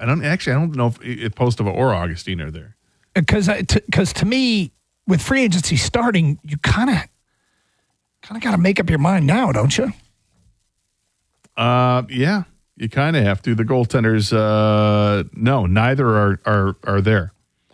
I don't know if Postova or Augustine are there. Because to me, with free agency starting, you kind of got to make up your mind now, don't you? Yeah, you kind of have to. The goaltenders, no, neither are there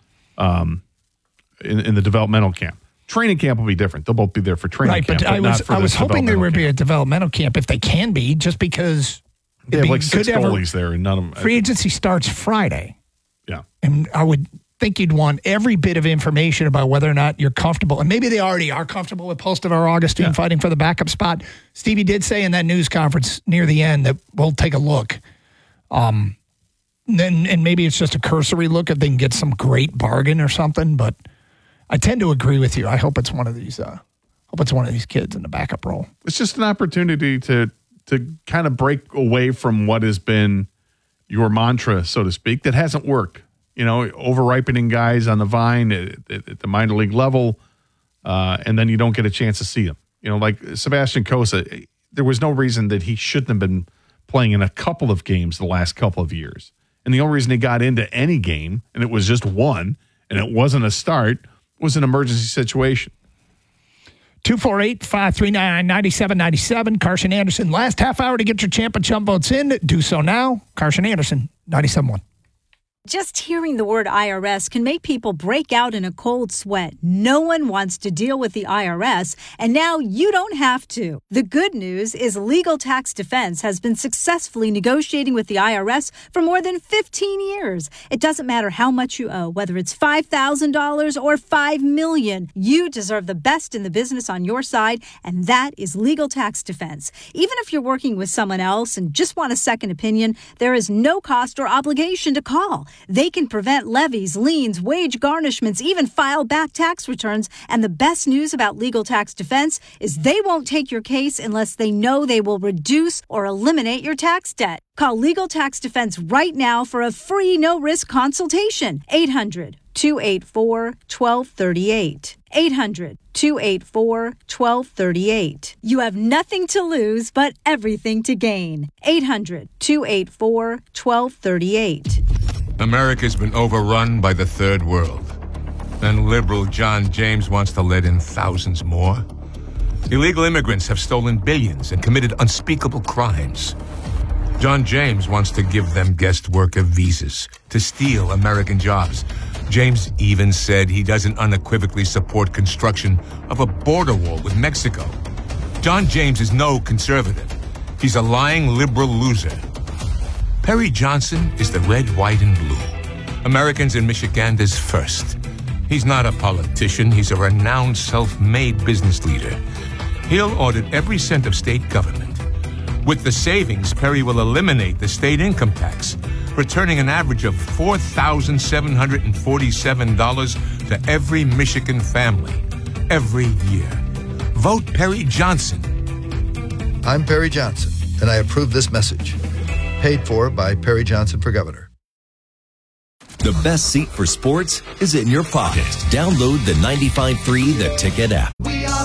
in the developmental camp. Training camp will be different. They'll both be there for training camp. Right, but I was hoping there would be a developmental camp if they can be, just because they have like 6 goalies there, and none of them. Free agency starts Friday. Yeah, and I would think you'd want every bit of information about whether or not you're comfortable, and maybe they already are comfortable with Postova or Augustine fighting for the backup spot. Stevie did say in that news conference near the end that we'll take a look. And maybe it's just a cursory look if they can get some great bargain or something, but I tend to agree with you. I hope it's one of these. Kids in the backup role. It's just an opportunity to kind of break away from what has been your mantra, so to speak, that hasn't worked. You know, over-ripening guys on the vine at the minor league level, and then you don't get a chance to see them. You know, like Sebastian Cossa, there was no reason that he shouldn't have been playing in a couple of games the last couple of years. And the only reason he got into any game, and it was just one, and it wasn't a start, was an emergency situation. 248-539-9797. Carson Anderson, last half hour to get your Champ and Chump votes in. Do so now. Carson Anderson, 97.1. Just hearing the word IRS can make people break out in a cold sweat. No one wants to deal with the IRS, and now you don't have to. The good news is Legal Tax Defense has been successfully negotiating with the IRS for more than 15 years. It doesn't matter how much you owe, whether it's $5,000 or $5 million. You deserve the best in the business on your side, and that is Legal Tax Defense. Even if you're working with someone else and just want a second opinion, there is no cost or obligation to call. They can prevent levies, liens, wage garnishments, even file back tax returns. And the best news about Legal Tax Defense is they won't take your case unless they know they will reduce or eliminate your tax debt. Call Legal Tax Defense right now for a free no-risk consultation. 800-284-1238. 800-284-1238. You have nothing to lose but everything to gain. 800-284-1238. America's been overrun by the third world, and liberal John James wants to let in thousands more. Illegal immigrants have stolen billions and committed unspeakable crimes. John James wants to give them guest worker visas to steal American jobs. James even said he doesn't unequivocally support construction of a border wall with Mexico. John James is no conservative. He's a lying liberal loser. Perry Johnson is the red, white, and blue. Americans in Michiganda's first. He's not a politician. He's a renowned self-made business leader. He'll audit every cent of state government. With the savings, Perry will eliminate the state income tax, returning an average of $4,747 to every Michigan family every year. Vote Perry Johnson. I'm Perry Johnson, and I approve this message. Paid for by Perry Johnson for Governor. The best seat for sports is in your pocket. Download the 95.3 The Ticket app.